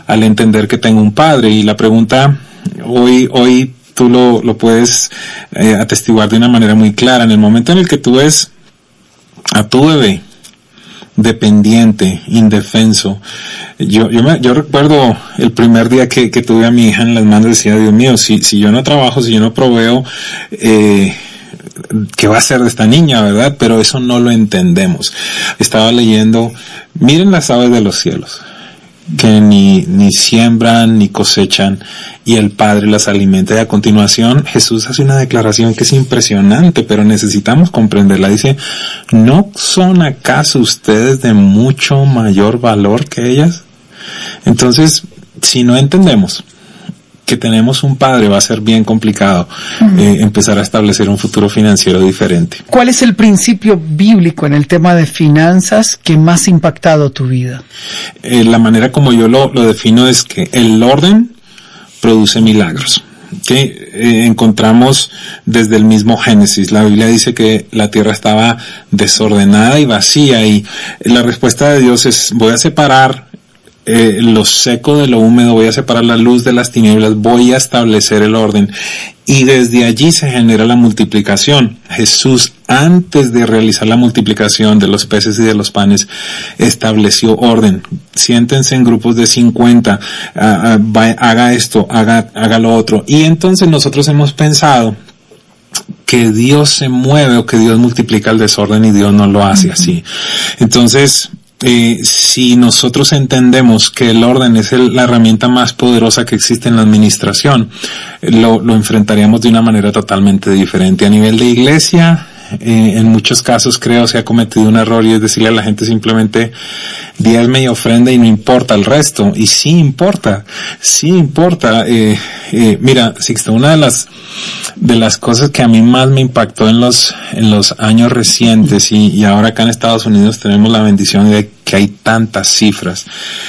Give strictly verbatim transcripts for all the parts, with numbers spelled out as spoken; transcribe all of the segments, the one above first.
al entender que tengo un padre. Y la pregunta, hoy, hoy tú lo, lo puedes eh, atestiguar de una manera muy clara. En el momento en el que tú ves a tu bebé dependiente, indefenso, yo, yo me, yo recuerdo el primer día que, que tuve a mi hija en las manos, decía, Dios mío, si, si yo no trabajo, si yo no proveo, eh, ¿qué va a ser de esta niña, verdad? Pero eso no lo entendemos. Estaba leyendo, miren las aves de los cielos, que ni, ni siembran ni cosechan, y el Padre las alimenta. Y a continuación Jesús hace una declaración que es impresionante, pero necesitamos comprenderla. Dice, ¿no son acaso ustedes de mucho mayor valor que ellas? Entonces, si no entendemos que tenemos un padre, va a ser bien complicado uh-huh. eh, empezar a establecer un futuro financiero diferente. ¿Cuál es el principio bíblico en el tema de finanzas que más ha impactado tu vida? Eh, la manera como yo lo, lo defino es que el orden produce milagros. Que eh, encontramos desde el mismo Génesis. La Biblia dice que la tierra estaba desordenada y vacía, y la respuesta de Dios es, voy a separar Eh, lo seco de lo húmedo, voy a separar la luz de las tinieblas, voy a establecer el orden, y desde allí se genera la multiplicación. Jesús, antes de realizar la multiplicación de los peces y de los panes, estableció orden. Siéntense en grupos de cincuenta, uh, uh, va, haga esto, haga, haga lo otro, y entonces nosotros hemos pensado que Dios se mueve o que Dios multiplica el desorden, y Dios no lo hace uh-huh. así. Entonces, Eh, si nosotros entendemos que el orden es el, la herramienta más poderosa que existe en la administración, lo, lo enfrentaríamos de una manera totalmente diferente. A nivel de iglesia, eh, en muchos casos creo se ha cometido un error, y es decirle a la gente simplemente diezme y ofrenda y no importa el resto. Y sí importa, sí importa. Eh, eh, mira, Sixto, una de las de las cosas que a mí más me impactó en los en los años recientes, y, y ahora acá en Estados Unidos tenemos la bendición de que hay tantas cifras.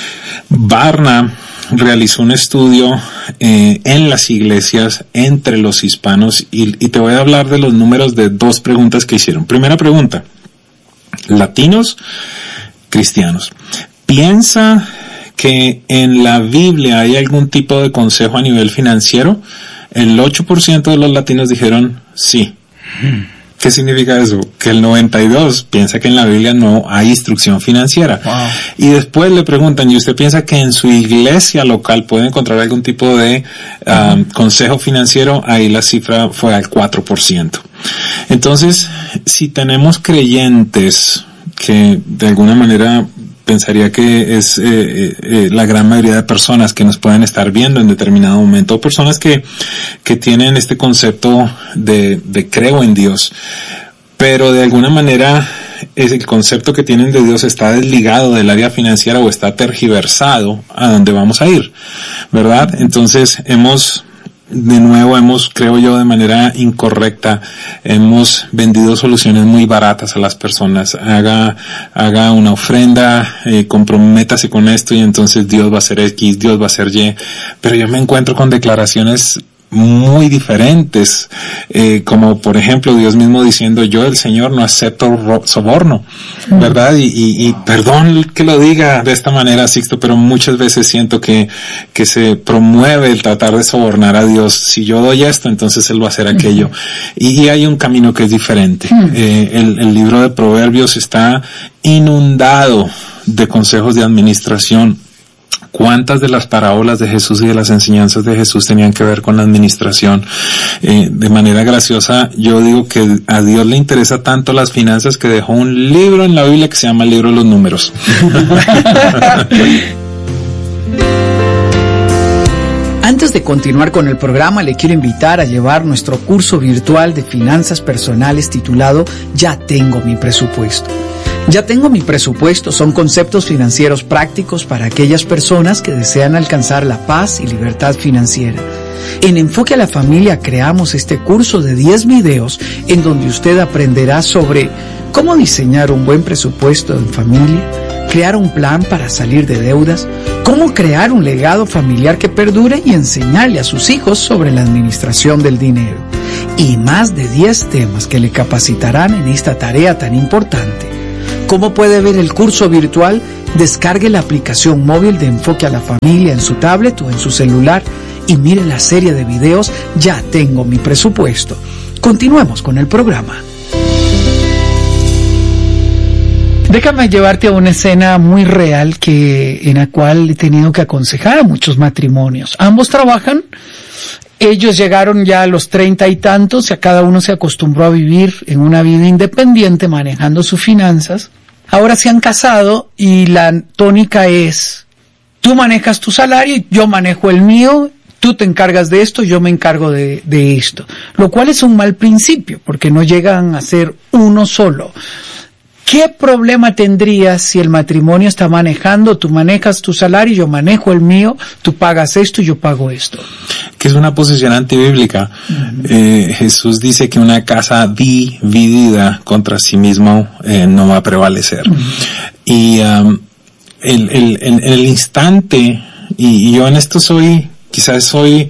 Barna realizó un estudio eh, en las iglesias entre los hispanos, y, y te voy a hablar de los números de dos preguntas que hicieron. Primera pregunta: latinos, cristianos. ¿Piensa que en la Biblia hay algún tipo de consejo a nivel financiero? El ocho por ciento de los latinos dijeron sí. ¿Qué significa eso? Que el noventa y dos por ciento piensa que en la Biblia no hay instrucción financiera. Wow. Y después le preguntan, ¿y usted piensa que en su iglesia local puede encontrar algún tipo de um, uh-huh. consejo financiero? Ahí la cifra fue al cuatro por ciento. Entonces, si tenemos creyentes que de alguna manera pensaría que es eh, eh, la gran mayoría de personas que nos pueden estar viendo en determinado momento, o personas que que tienen este concepto de, de creo en Dios, pero de alguna manera es el concepto que tienen de Dios está desligado del área financiera o está tergiversado a donde vamos a ir, ¿verdad? Entonces hemos de nuevo hemos, creo yo, de manera incorrecta, hemos vendido soluciones muy baratas a las personas. Haga, haga una ofrenda, eh, comprométase con esto y entonces Dios va a hacer X, Dios va a hacer Y. Pero yo me encuentro con declaraciones muy diferentes, eh, como por ejemplo Dios mismo diciendo, yo el Señor no acepto ro- soborno, ¿verdad? Y, y, y perdón que lo diga de esta manera, Sixto, pero muchas veces siento que, que se promueve el tratar de sobornar a Dios. Si yo doy esto, entonces Él va a hacer aquello. Y, y hay un camino que es diferente. Eh, el, el libro de Proverbios está inundado de consejos de administración. ¿Cuántas de las parábolas de Jesús y de las enseñanzas de Jesús tenían que ver con la administración? Eh, de manera graciosa, yo digo que a Dios le interesa tanto las finanzas que dejó un libro en la Biblia que se llama el libro de los números. Antes de continuar con el programa, le quiero invitar a llevar nuestro curso virtual de finanzas personales titulado Ya tengo mi presupuesto. Ya tengo mi presupuesto son conceptos financieros prácticos para aquellas personas que desean alcanzar la paz y libertad financiera. En Enfoque a la Familia creamos este curso de diez videos en donde usted aprenderá sobre cómo diseñar un buen presupuesto en familia, crear un plan para salir de deudas, cómo crear un legado familiar que perdure y enseñarle a sus hijos sobre la administración del dinero. Y más de diez temas que le capacitarán en esta tarea tan importante. ¿Cómo puede ver el curso virtual? Descargue la aplicación móvil de Enfoque a la Familia en su tablet o en su celular y mire la serie de videos Ya Tengo Mi Presupuesto. Continuemos con el programa. Déjame llevarte a una escena muy real que, en la cual he tenido que aconsejar a muchos matrimonios. Ambos trabajan, ellos llegaron ya a los treinta y tantos y a cada uno se acostumbró a vivir en una vida independiente manejando sus finanzas. Ahora se han casado y la tónica es, tú manejas tu salario, yo manejo el mío, tú te encargas de esto, yo me encargo de, de esto. Lo cual es un mal principio porque no llegan a ser uno solo. ¿Qué problema tendrías si el matrimonio está manejando, tú manejas tu salario, yo manejo el mío, tú pagas esto y yo pago esto? Que es una posición antibíblica. Uh-huh. Eh, Jesús dice que una casa dividida contra sí mismo eh, no va a prevalecer. Uh-huh. Y um, el, el, el, el instante, y, y yo en esto soy, quizás soy,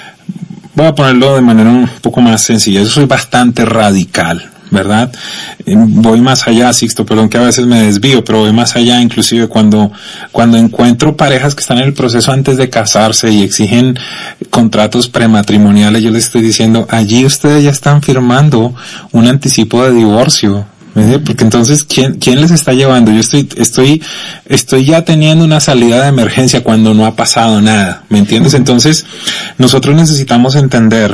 voy a ponerlo de manera un poco más sencilla, yo soy bastante radical, ¿verdad? Voy más allá, Sixto, perdón que a veces me desvío, pero voy más allá, inclusive cuando, cuando encuentro parejas que están en el proceso antes de casarse y exigen contratos prematrimoniales, yo les estoy diciendo, allí ustedes ya están firmando un anticipo de divorcio. Porque entonces, ¿quién, quién les está llevando? Yo estoy, estoy, estoy ya teniendo una salida de emergencia cuando no ha pasado nada, ¿me entiendes? Entonces, nosotros necesitamos entender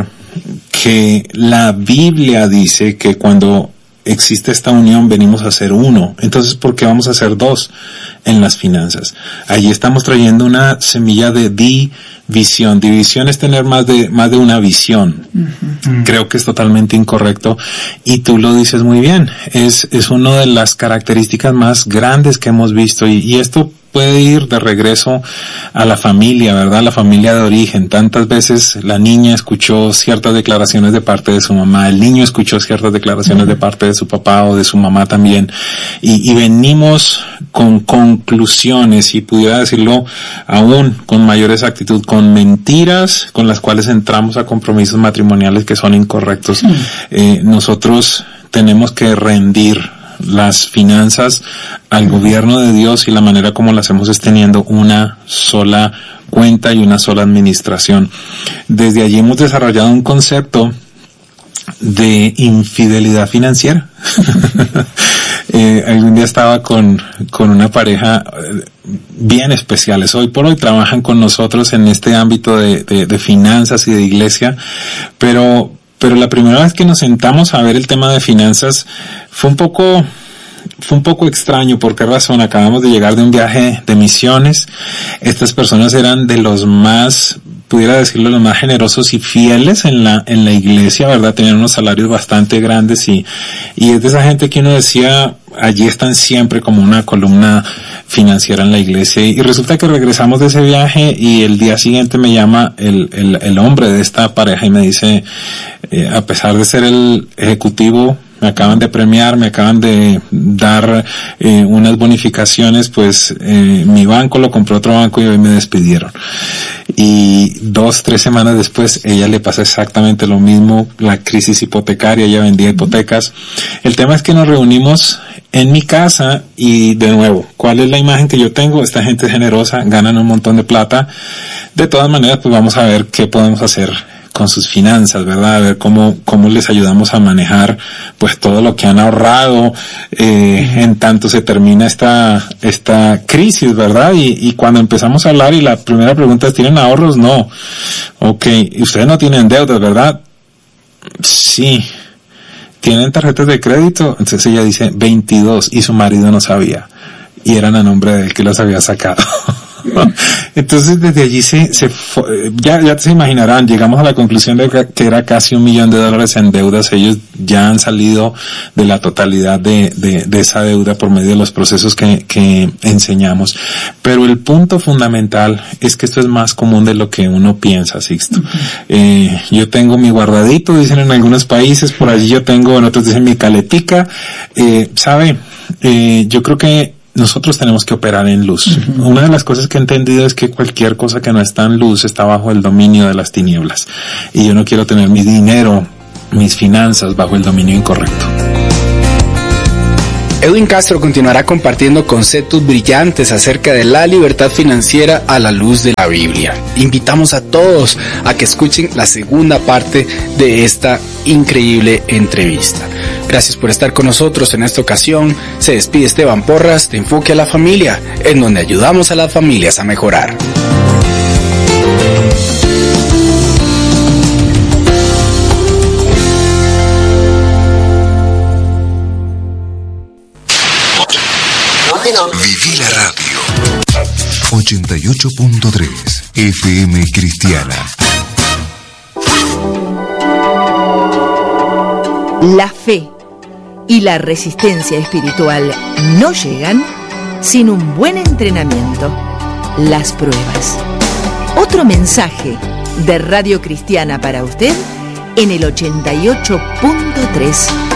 que la Biblia dice que cuando existe esta unión venimos a ser uno. Entonces, ¿por qué vamos a ser dos en las finanzas? Allí estamos trayendo una semilla de división. División es tener más de, más de una visión. Uh-huh. Creo que es totalmente incorrecto. Y tú lo dices muy bien. Es, es una de las características más grandes que hemos visto. Y, y esto puede ir de regreso a la familia, ¿verdad? La familia de origen. Tantas veces la niña escuchó ciertas declaraciones de parte de su mamá, el niño escuchó ciertas declaraciones uh-huh. de parte de su papá o de su mamá también. Y, y venimos con conclusiones, y pudiera decirlo aún con mayor exactitud, con mentiras con las cuales entramos a compromisos matrimoniales que son incorrectos. Uh-huh. Eh, nosotros tenemos que rendir las finanzas al gobierno de Dios, y la manera como las hacemos es teniendo una sola cuenta y una sola administración. Desde allí hemos desarrollado un concepto de infidelidad financiera. eh, algún día estaba con, con una pareja bien especiales. Hoy por hoy trabajan con nosotros en este ámbito de, de, de finanzas y de iglesia, pero Pero la primera vez que nos sentamos a ver el tema de finanzas fue un poco, fue un poco extraño. ¿Por qué razón? Acabamos de llegar de un viaje de misiones. Estas personas eran de los más, pudiera decirlo, los más generosos y fieles en la, en la iglesia, ¿verdad? Tenían unos salarios bastante grandes y, y es de esa gente que uno decía, allí están siempre como una columna financiera en la iglesia. Y resulta que regresamos de ese viaje y el día siguiente me llama el, el, el hombre de esta pareja y me dice, eh, a pesar de ser el ejecutivo, me acaban de premiar, me acaban de dar eh, unas bonificaciones, pues eh, mi banco lo compró otro banco y hoy me despidieron. Y dos, tres semanas después, ella le pasa exactamente lo mismo, la crisis hipotecaria, ella vendía hipotecas. El tema es que nos reunimos en mi casa y, de nuevo, ¿cuál es la imagen que yo tengo? Esta gente es generosa, ganan un montón de plata. De todas maneras, pues vamos a ver qué podemos hacer con sus finanzas, ¿verdad? A ver cómo, cómo les ayudamos a manejar, pues, todo lo que han ahorrado, eh, en tanto se termina esta, esta crisis, ¿verdad? Y, y cuando empezamos a hablar y la primera pregunta es, ¿tienen ahorros? No. Okay. ¿Ustedes no tienen deudas, verdad? Sí. ¿Tienen tarjetas de crédito? Entonces ella dice veintidós y su marido no sabía. Y eran a nombre de él que las había sacado. Entonces desde allí se, se fue, ya, ya se imaginarán, llegamos a la conclusión de que era casi un millón de dólares en deudas. Ellos ya han salido de la totalidad de, de, de esa deuda por medio de los procesos que, que enseñamos. Pero el punto fundamental es que esto es más común de lo que uno piensa, Sixto. Uh-huh. Eh, yo tengo mi guardadito, dicen en algunos países, por allí yo tengo, en otros dicen mi caletica. Eh, ¿sabe? Eh, yo creo que nosotros tenemos que operar en luz. Uh-huh. Una de las cosas que he entendido es que cualquier cosa que no está en luz está bajo el dominio de las tinieblas. Y yo no quiero tener mi dinero, mis finanzas bajo el dominio incorrecto. Edwin Castro continuará compartiendo conceptos brillantes acerca de la libertad financiera a la luz de la Biblia. Invitamos a todos a que escuchen la segunda parte de esta increíble entrevista. Gracias por estar con nosotros en esta ocasión. Se despide Esteban Porras de Enfoque a la Familia, en donde ayudamos a las familias a mejorar. Viví la radio. ochenta y ocho punto tres F M Cristiana. La fe y la resistencia espiritual no llegan sin un buen entrenamiento. Las pruebas. Otro mensaje de Radio Cristiana para usted en el ochenta y ocho punto tres